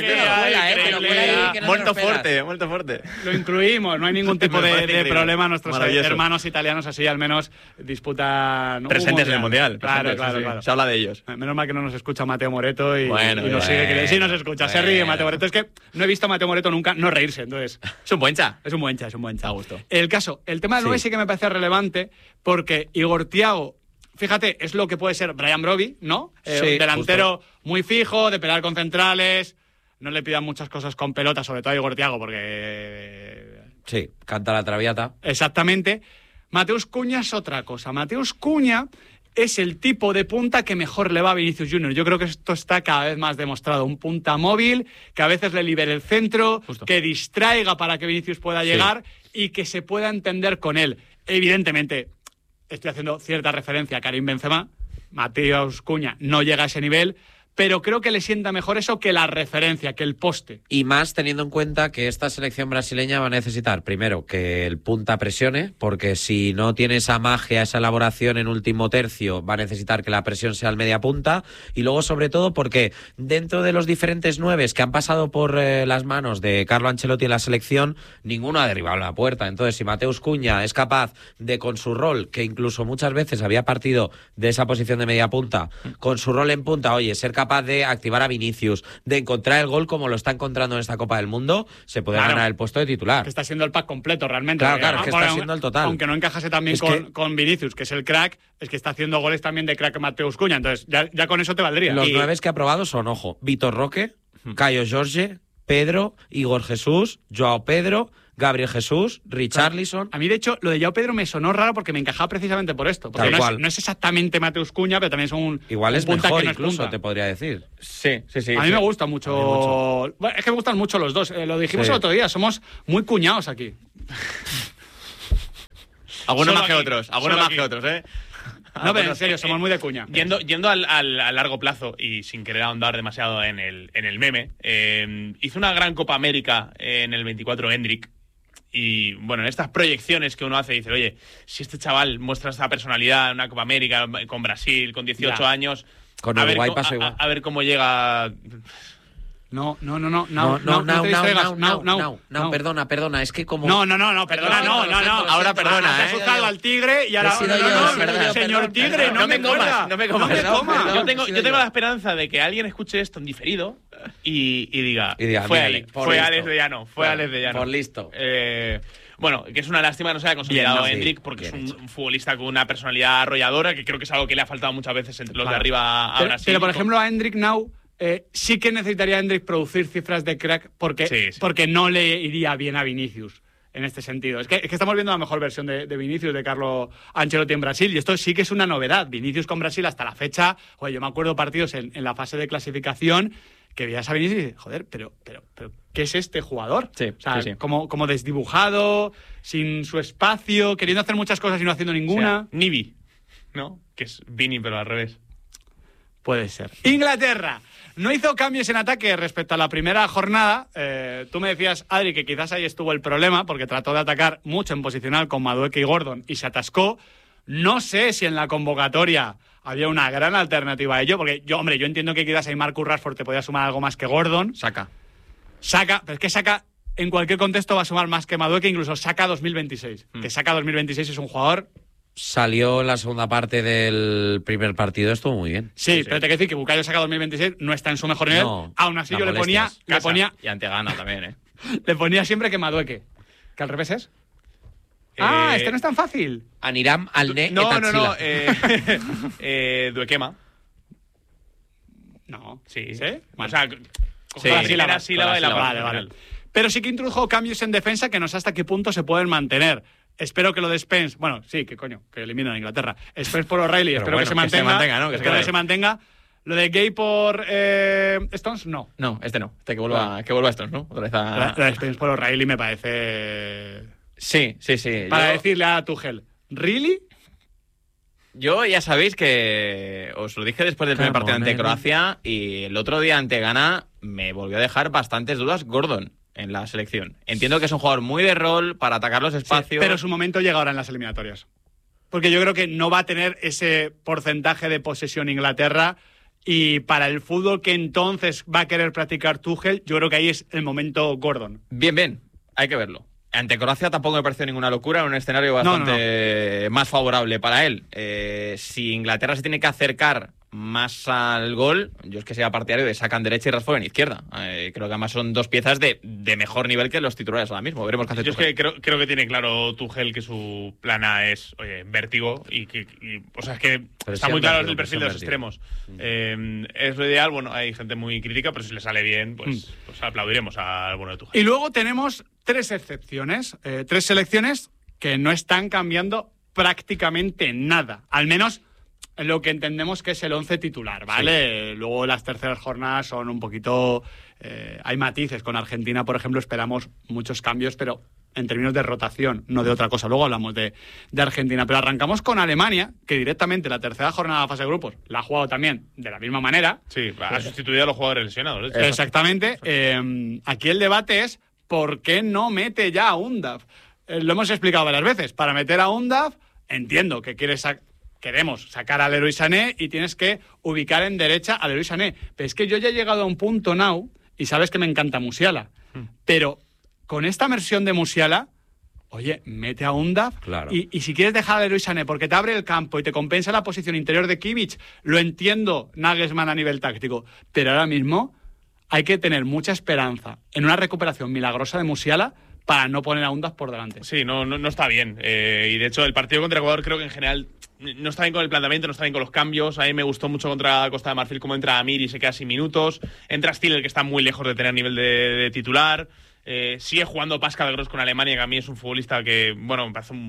que no molto fuerte. Lo incluimos, no hay ningún tipo de problema. Nuestros hermanos italianos así al menos disputan presentes en el Mundial. Claro. Se habla de ellos. Menos mal que no nos escucha Mateo Moretto y nos sigue. Bueno. Sí nos escucha, se ríe Mateo Moretto. Es que no he visto a Mateo Moretto nunca no reírse, entonces es un buen cha. Es un buen cha. A gusto. El tema del 9 sí que me parece relevante porque Igor Thiago, fíjate, es lo que puede ser Brian Brobbey, ¿no? Delantero justo. Muy fijo, de pelear con centrales, no le pidan muchas cosas con pelota, sobre todo a Igor Thiago porque... Sí, canta la traviata. Exactamente. Mateus Cunha es otra cosa. Mateus Cunha es el tipo de punta que mejor le va a Vinicius Junior. Yo creo que esto está cada vez más demostrado. Un punta móvil, que a veces le libere el centro, que distraiga para que Vinicius pueda llegar y que se pueda entender con él. Evidentemente, estoy haciendo cierta referencia a Karim Benzema. Mateus Cunha no llega a ese nivel, pero creo que le sienta mejor eso que la referencia, que el poste. Y más teniendo en cuenta que esta selección brasileña va a necesitar, primero, que el punta presione, porque si no tiene esa magia, esa elaboración en último tercio, va a necesitar que la presión sea al media punta. Y luego, sobre todo, porque dentro de los diferentes nueves que han pasado por las manos de Carlo Ancelotti en la selección, ninguno ha derribado la puerta. Entonces, si Mateus Cunha es capaz de, con su rol, que incluso muchas veces había partido de esa posición de media punta, con su rol en punta, oye, ser capaz de activar a Vinicius, de encontrar el gol como lo está encontrando en esta Copa del Mundo, se puede ganar el puesto de titular. Que está siendo el pack completo realmente. Claro, que está siendo el total. Aunque no encajase también con Vinicius, que es el crack, es que está haciendo goles también de crack Mateus Cunha, entonces ya con eso te valdría. Los 9 que ha probado son, ojo, Vitor Roque, Caio Jorge, Pedro, Igor Jesús, Joao Pedro, Gabriel Jesús, Richarlison. A mí, de hecho, lo de Joao Pedro me sonó raro porque me encajaba precisamente por esto. Porque no es exactamente Mateus Cunha, pero también es un igual es punta mejor, que no incluso, es punta. te podría decir. Sí. A mí me gusta mucho. Bueno, es que me gustan mucho los dos. Lo dijimos el otro día, somos muy cuñados aquí. Algunos más que otros, ¿eh? No, pero en serio, somos muy de Cuña. Yendo al largo plazo y sin querer ahondar demasiado en el meme, hizo una gran Copa América en el 24 Hendrik. Y bueno, en estas proyecciones que uno hace, dice, oye, si este chaval muestra esta personalidad en una Copa América con Brasil, con 18 años, con Uruguay pasa igual. A ver cómo llega. No, perdona, es que como... No, perdona. Ahora perdona, Te has juzgado al tigre y ahora... Señor tigre, no me comas. Yo tengo la esperanza de que alguien escuche esto en diferido y diga fue Alex de Llano. Por listo. Bueno, que es una lástima que no se haya consolidado Hendrik, porque es un futbolista con una personalidad arrolladora, que creo que es algo que le ha faltado muchas veces entre los de arriba a Brasil. Pero, por ejemplo, a Hendrik Now... sí que necesitaría Hendrik producir cifras de crack porque no le iría bien a Vinicius en este sentido. Es que estamos viendo la mejor versión de Vinicius de Carlo Ancelotti en Brasil y esto sí que es una novedad. Vinicius con Brasil hasta la fecha, yo me acuerdo partidos en la fase de clasificación que veías a Vinicius y dices, joder, pero ¿qué es este jugador? Sí. Como desdibujado, sin su espacio, queriendo hacer muchas cosas y no haciendo ninguna. Nivi, ¿no? Que es Vini pero al revés. Puede ser. Inglaterra. No hizo cambios en ataque respecto a la primera jornada. Tú me decías, Adri, que quizás ahí estuvo el problema porque trató de atacar mucho en posicional con Madueke y Gordon y se atascó. No sé si en la convocatoria había una gran alternativa a ello, porque yo entiendo que quizás ahí Marcus Rashford te podía sumar algo más que Gordon. Saka, pero es que Saka en cualquier contexto va a sumar más que Madueke, incluso Saka 2026. Que Saka 2026 es un jugador... Salió en la segunda parte del primer partido, estuvo muy bien. Sí, pero te quiero decir que Bukayo Saka 2026 no está en su mejor nivel. No, aún así yo le ponía... Y Antegana también, ¿eh? Le ponía siempre que Madueke. ¿Que al revés es? Este no es tan fácil. Aniram Alne No. Duequema. No. Sí. Bueno. O sea, la sílaba y la Vale. Pero sí que introdujo cambios en defensa que no sé hasta qué punto se pueden mantener. Espero que lo de Spence... Bueno, sí, que coño, que eliminen a Inglaterra. Spence por O'Reilly, espero que se mantenga. Espero que se mantenga. Lo de Gay por Stones, no. No, este no. Que vuelva Stones, ¿no? Otra vez Lo de Spence por O'Reilly me parece... Sí. Para decirle a Tuchel, ¿really? Yo ya sabéis que os lo dije después del primer partido ante Croacia y el otro día ante Ghana me volvió a dejar bastantes dudas Gordon en la selección. Entiendo que es un jugador muy de rol para atacar los espacios. Pero su momento llega ahora en las eliminatorias. Porque yo creo que no va a tener ese porcentaje de posesión Inglaterra y para el fútbol que entonces va a querer practicar Tuchel, yo creo que ahí es el momento Gordon. Bien, hay que verlo. Ante Croacia tampoco me pareció ninguna locura, en un escenario bastante más favorable para él. Si Inglaterra se tiene que acercar más al gol, yo es que sea partidario de sacan derecha y Rashford en izquierda. Creo que además son dos piezas de mejor nivel que los titulares ahora mismo. Veremos qué hace Yo Tuchel. es que creo que tiene claro Tuchel que su plana es vértigo o sea, es que está muy claro el perfil de los extremos. Es lo ideal. Bueno, hay gente muy crítica, pero si le sale bien, pues aplaudiremos al bueno de Tuchel. Y luego tenemos tres excepciones, tres selecciones que no están cambiando prácticamente nada, al menos en lo que entendemos que es el 11 titular, ¿vale? Sí. Luego las terceras jornadas son un poquito... hay matices. Con Argentina, por ejemplo, esperamos muchos cambios, pero en términos de rotación, no de otra cosa. Luego hablamos de Argentina. Pero arrancamos con Alemania, que directamente la tercera jornada de fase de grupos la ha jugado también de la misma manera. Sí, ha sustituido a los jugadores lesionados. Exactamente. Aquí el debate es ¿por qué no mete ya a Undav? Lo hemos explicado varias veces. Para meter a Undav, entiendo que queremos sacar a Leroy Sané y tienes que ubicar en derecha a Leroy Sané. Pero es que yo ya he llegado a un punto now, y sabes que me encanta Musiala, pero con esta versión de Musiala, oye, mete a Undav, claro. y si quieres dejar a Leroy Sané porque te abre el campo y te compensa la posición interior de Kimmich, lo entiendo Nagelsmann a nivel táctico, pero ahora mismo hay que tener mucha esperanza en una recuperación milagrosa de Musiala para no poner a Undav por delante. Sí, no está bien. Y de hecho el partido contra Ecuador creo que en general no está bien con el planteamiento, no está bien con los cambios. A mí me gustó mucho contra Costa de Marfil cómo entra Amir y se queda sin minutos. Entra Stiller, que está muy lejos de tener nivel de titular. Sigue jugando Pascal Gross con Alemania, que a mí es un futbolista que, bueno, me parece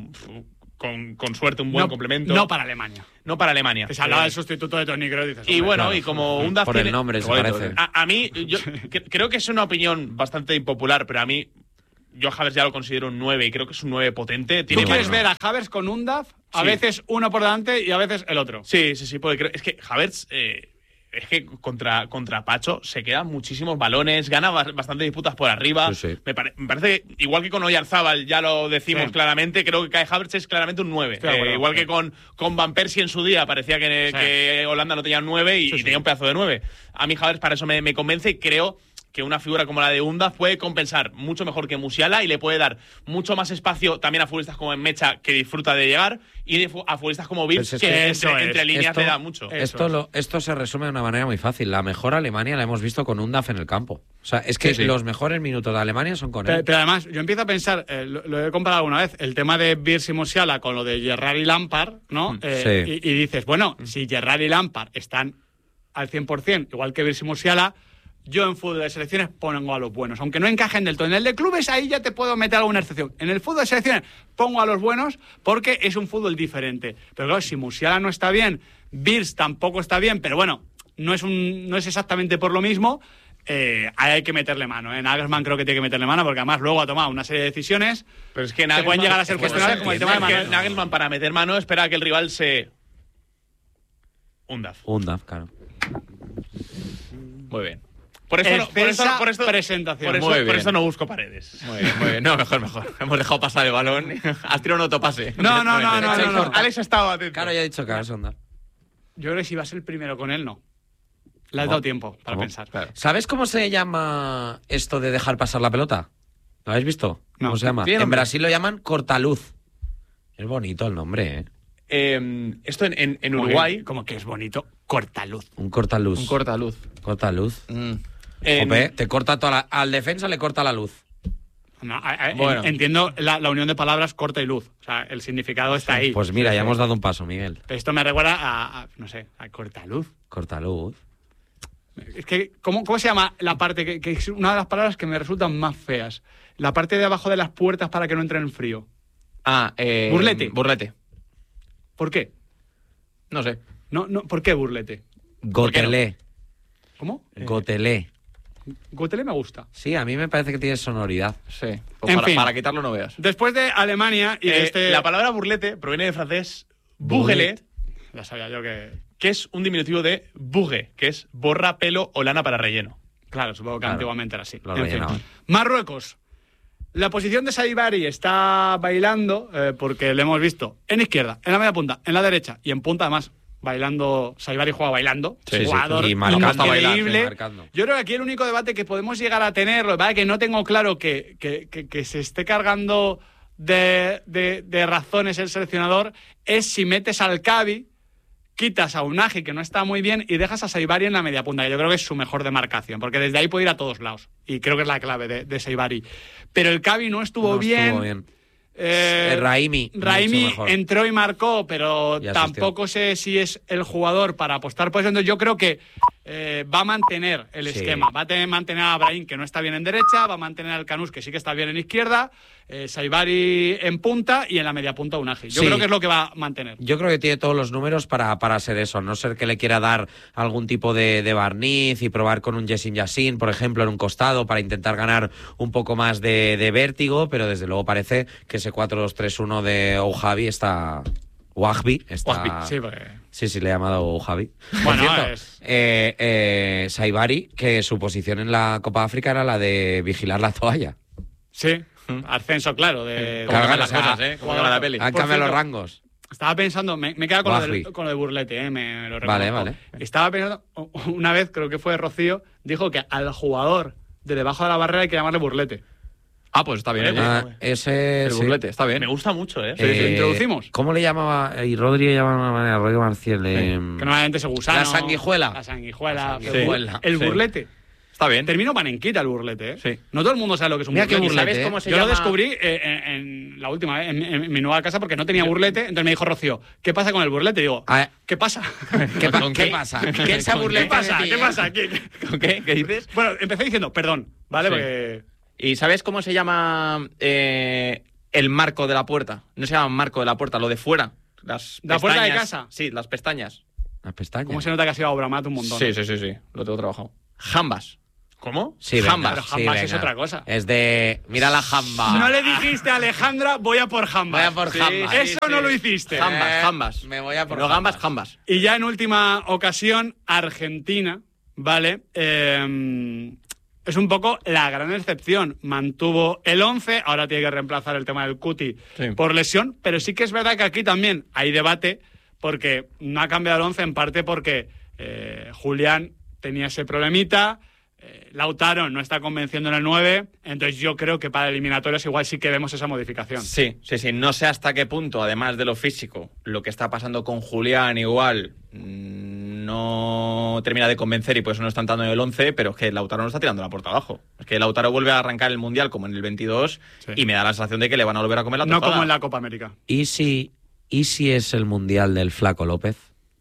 con suerte un buen complemento. No para Alemania. No para Alemania. Que se hablaba del sustituto de Toni Kroos, dices. Y bueno, claro, y como Undav por tiene... el nombre, se parece. A mí, yo creo que es una opinión bastante impopular, pero a mí... Yo a Havertz ya lo considero un 9 y creo que es un 9 potente. ¿Tú quieres ver a Havertz con Undav? A veces uno por delante y a veces el otro. Sí, porque es que Havertz... es que contra Pacho se quedan muchísimos balones, gana bastantes disputas por arriba. Sí. Me parece que, igual que con Oyarzábal, ya lo decimos claramente, creo que Kai Havertz es claramente un 9. Igual que con Van Persie en su día, parecía que Holanda no tenía un 9 y tenía un pedazo de 9. A mí Havertz para eso me convence y creo que una figura como la de Undav puede compensar mucho mejor que Musiala y le puede dar mucho más espacio también a futbolistas como Mecha, que disfruta de llegar, y a futbolistas como Wirtz, que entre líneas le da mucho. Esto se resume de una manera muy fácil. La mejor Alemania la hemos visto con Undav en el campo. O sea, es que los mejores minutos de Alemania son con él. Pero además, yo empiezo a pensar, lo he comparado alguna vez, el tema de Wirtz y Musiala con lo de Gerrard y Lampard, ¿no? Y dices, bueno, si Gerrard y Lampard están al 100%, igual que Wirtz y Musiala, yo en fútbol de selecciones pongo a los buenos, aunque no encajen del todo. En el de clubes ahí ya te puedo meter alguna excepción. En el fútbol de selecciones pongo a los buenos porque es un fútbol diferente. Pero claro, si Musiala no está bien, Wirtz tampoco está bien, pero bueno, no es exactamente por lo mismo. Ahí hay que meterle mano. Nagelsmann creo que tiene que meterle mano porque además luego ha tomado una serie de decisiones pero es que que pueden llegar a ser cuestionables como el tema de mano. Nagelsmann para meter mano espera a que el rival se... Undav, claro. Muy bien. Por eso no busco paredes. Muy bien. No, mejor. Hemos dejado pasar el balón. Has tirado un autopase. No. Alex ha estado atento. Claro, ya he dicho que es Undav. Yo creo que si vas el primero con él, no. Le has dado tiempo para pensar. Claro. ¿Sabes cómo se llama esto de dejar pasar la pelota? ¿Lo habéis visto? No. ¿Cómo se llama? Bien, en Brasil lo llaman cortaluz. Es bonito el nombre, esto en Uruguay... Como que es bonito, cortaluz. Un cortaluz. Cortaluz. Te corta al defensa le corta la luz. No, bueno. Entiendo la unión de palabras corta y luz. O sea, el significado está ahí. Pues mira, ya hemos dado un paso, Miguel. Esto me recuerda a cortaluz. Cortaluz. Es que, ¿cómo se llama la parte que es una de las palabras que me resultan más feas? La parte de abajo de las puertas para que no entre en el frío. Burlete. ¿Por qué? No sé. No, ¿por qué burlete? Gotelé. ¿Cómo? Gotelé. Gutele me gusta. Sí, a mí me parece que tiene sonoridad. Sí. Pues para quitarlo no veas. Después de Alemania y La palabra burlete proviene del francés bugele. Ya sabía yo que es un diminutivo de bugue, que es borra, pelo o lana para relleno. Claro, supongo que antiguamente era así. Lo En fin. rellenaban. Marruecos. La posición de Saibari está bailando, porque le hemos visto en izquierda, en la media punta, en la derecha y en punta, además, bailando. Saibari juega bailando. Sí, jugador y marcando increíble. marcando. Yo creo que aquí el único debate que podemos llegar a tener, lo que pasa es que no tengo claro que se esté cargando de razones el seleccionador, es si metes al Cavi, quitas a Unagi, que no está muy bien, y dejas a Saibari en la media punta, que yo creo que es su mejor demarcación, porque desde ahí puede ir a todos lados. Y creo que es la clave de Saibari. Pero el Cavi no estuvo bien. Raimi entró y marcó, pero Y tampoco sé si es el jugador para apostar por eso. Entonces yo creo que va a mantener el esquema. Va a mantener a Brahim, que no está bien en derecha, va a mantener al Canús, que sí que está bien en izquierda, Saibari en punta y en la media punta Unagi. Yo creo que es lo que va a mantener. Yo creo que tiene todos los números para ser eso, no ser que le quiera dar algún tipo de barniz y probar con un Yassin Yassin, por ejemplo, en un costado para intentar ganar un poco más de vértigo, pero desde luego parece que ese 4-2-3-1 de Ouhabi está... Wahbi está... Sí, porque... Sí, le he llamado Ouhabi. Bueno, por cierto, Saibari, que su posición en la Copa África era la de vigilar la toalla. Sí, ascenso, claro. Como cambian las cosas, como llama la peli. Han cambiado los rangos. Estaba pensando, me he quedado con lo de Burlete, me lo reconozco. Vale. Estaba pensando, una vez, creo que fue Rocío, dijo que al jugador de debajo de la barrera hay que llamarle Burlete. Ah, pues está bien. Ese el burlete, está bien. Me gusta mucho, ¿eh? ¿Lo introducimos? ¿Cómo le llamaba? Y Rodri llamaba a Rodrigo Marcial. Que normalmente se gusano. La sanguijuela. La sanguijuela. El burlete. Está bien. Terminó panenquita el burlete, ¿eh? Sí. No todo el mundo sabe lo que es un burlete. Burlete. ¿Sabes cómo se Yo llama? lo descubrí en la última, en mi nueva casa, porque no tenía burlete. Entonces me dijo Rocío, ¿qué pasa con el burlete? Digo, ¿qué pasa? ¿Qué pasa? ¿Qué es burlete? ¿Qué pasa? ¿Con qué? ¿Qué dices? Bueno, empecé diciendo, perdón, ¿vale? Sí. Porque... ¿Y sabes cómo se llama el marco de la puerta? No se llama marco de la puerta, lo de fuera. ¿La puerta de casa? Sí, las pestañas. Las pestañas. ¿Cómo se nota que ha sido a Obramat un montón? Sí. Lo tengo trabajado. Jambas. ¿Cómo? Sí, jambas. Pero jambas es otra cosa. Es de... Mira la jamba. No le dijiste a Alejandra, voy a por jambas. Voy a por jambas. Eso no lo hiciste. Jambas. Me voy a por no jambas. Y ya en última ocasión, Argentina, ¿vale? Es un poco la gran excepción. Mantuvo el 11, ahora tiene que reemplazar el tema del Cuti por lesión, pero sí que es verdad que aquí también hay debate, porque no ha cambiado el 11 en parte porque Julián tenía ese problemita, Lautaro no está convenciendo en el 9, entonces yo creo que para eliminatorias igual sí que vemos esa modificación. Sí. No sé hasta qué punto, además de lo físico, lo que está pasando con Julián igual no termina de convencer y por eso no está entrando en el 11, pero es que Lautaro no está tirando la puerta abajo. Es que Lautaro vuelve a arrancar el Mundial como en el 22 y me da la sensación de que le van a volver a comer la tostada. No como en la Copa América. ¿Y si es el Mundial del Flaco López?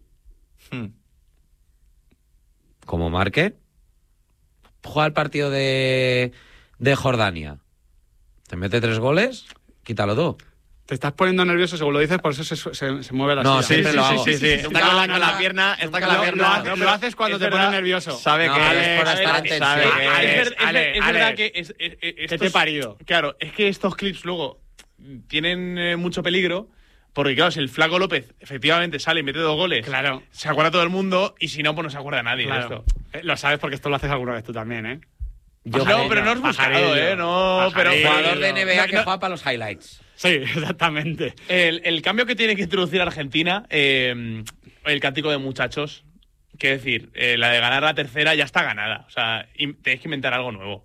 Como marque, juega el partido de Jordania, te mete 3 goles, quítalo tú. Te estás poniendo nervioso, según lo dices, por eso se mueve la No, silla. siempre lo hago. Sí. Está con la pierna. Lo haces cuando te pones nervioso. Sabe que es por estar en tensión. Es verdad que... Que te he parido. Claro, es que estos clips luego tienen mucho peligro. Porque claro, si el Flaco López efectivamente sale y mete 2 goles, claro, se acuerda todo el mundo y si no, pues no se acuerda nadie de esto. Lo sabes porque esto lo haces alguna vez tú también, ¿eh? Pero no es buscado, ¿eh? No, pero jugador de NBA que juega para los highlights. Sí, exactamente. El cambio que tiene que introducir Argentina, el cántico de muchachos, que decir, la de ganar la tercera ya está ganada. O sea, tenéis que inventar algo nuevo.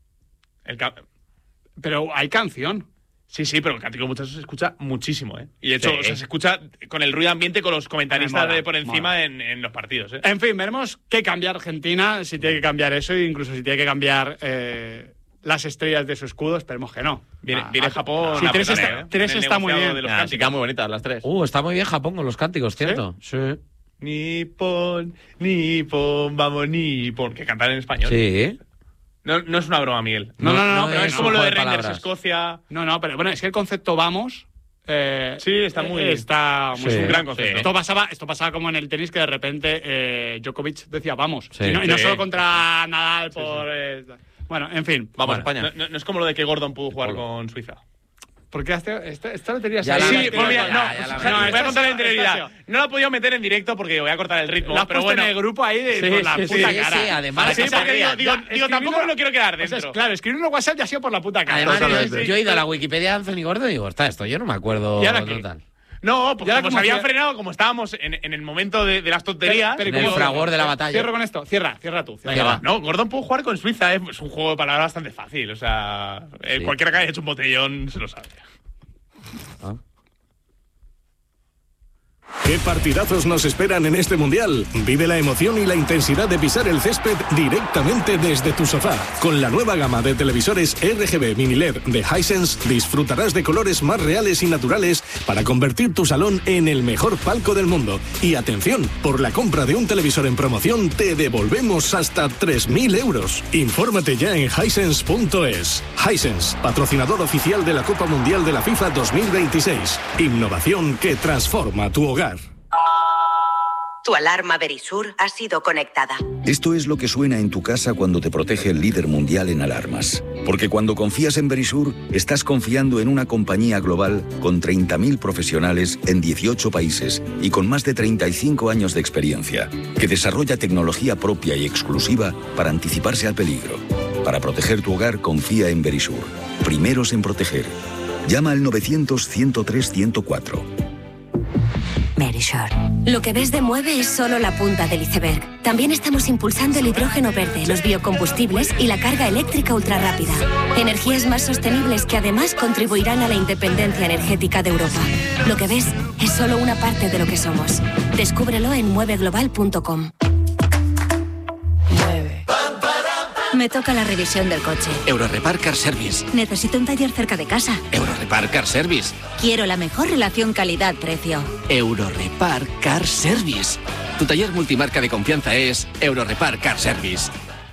Pero hay canción. Sí, pero el cántico de muchachos se escucha muchísimo, ¿eh? Y de hecho, se escucha con el ruido ambiente, con los comentaristas de por encima en los partidos, ¿eh? En fin, veremos qué cambia Argentina, si tiene que cambiar eso, e incluso si tiene que cambiar las estrellas de su escudo, esperemos que no. Viene Japón. Sí, 3 está muy bien. Sí, quedan muy bonitas las 3. Está muy bien Japón con los cánticos, ¿cierto? Sí. Nippon, vamos Nippon, que cantar en español. Sí. No es una broma, Miguel. No, pero es como lo de Rangers, Escocia. No, pero bueno, es que el concepto vamos Sí, está muy... Es un gran concepto. Esto pasaba como en el tenis, que de repente Djokovic decía vamos. Sí. Y no solo contra Nadal por... bueno, en fin. Vamos, España. No es como lo de que Gordon pudo jugar con Suiza. Porque esta lo tenías ya ahí. Sí, pues mira, voy a contar la interioridad. No la he podido meter en directo porque voy a cortar el ritmo. La pero bueno, en el grupo ahí por la puta cara. Sí, además. Sí, porque digo tampoco me lo quiero quedar dentro. Entonces, claro, escribir un WhatsApp ya ha sido por la puta cara. Además, yo he ido a la Wikipedia de Anthony Gordon y digo, está esto, yo no me acuerdo. ¿Y ahora qué? No, pues como se habían frenado, como estábamos en el momento de las tonterías. En el fragor de la batalla. Cierro con esto. Cierra tú. Venga, no, Gordon pudo jugar con Suiza. Es un juego de palabras bastante fácil. O sea, cualquiera que haya hecho un botellón se lo sabe. ¿Qué partidazos nos esperan en este Mundial? Vive la emoción y la intensidad de pisar el césped directamente desde tu sofá. Con la nueva gama de televisores RGB Mini LED de Hisense disfrutarás de colores más reales y naturales para convertir tu salón en el mejor palco del mundo. Y atención, por la compra de un televisor en promoción te devolvemos hasta 3.000 euros. Infórmate ya en Hisense.es. Hisense, patrocinador oficial de la Copa Mundial de la FIFA 2026. Innovación que transforma tu hogar. Tu alarma Verisur ha sido conectada. Esto es lo que suena en tu casa cuando te protege el líder mundial en alarmas. Porque cuando confías en Verisur, estás confiando en una compañía global con 30.000 profesionales en 18 países y con más de 35 años de experiencia, que desarrolla tecnología propia y exclusiva para anticiparse al peligro. Para proteger tu hogar, confía en Verisur. Primeros en proteger. Llama al 900-103-104. Verisur. Lo que ves de Mueve es solo la punta del iceberg. También estamos impulsando el hidrógeno verde, los biocombustibles y la carga eléctrica ultrarrápida. Energías más sostenibles que además contribuirán a la independencia energética de Europa. Lo que ves es solo una parte de lo que somos. Descúbrelo en mueveglobal.com. Me toca la revisión del coche. Eurorepar Car Service. Necesito un taller cerca de casa. Eurorepar Car Service. Quiero la mejor relación calidad-precio. Eurorepar Car Service. Tu taller multimarca de confianza es Eurorepar Car Service.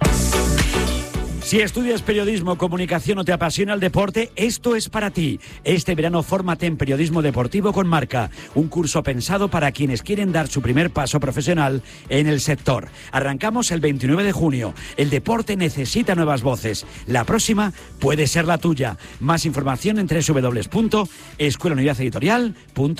Si estudias periodismo, comunicación o te apasiona el deporte, esto es para ti. Este verano fórmate en Periodismo Deportivo con Marca, un curso pensado para quienes quieren dar su primer paso profesional en el sector. Arrancamos el 29 de junio. El deporte necesita nuevas voces. La próxima puede ser la tuya. Más información en www.escuelaunidadeditorial.com.